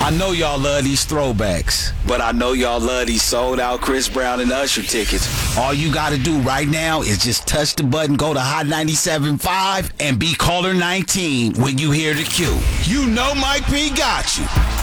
I know y'all love these throwbacks, but I know y'all love these sold out Chris Brown and Usher tickets. All you gotta do right now is just touch the button, go to Hot 97.5, and be caller 19 when you hear the cue. You know Mike P got you.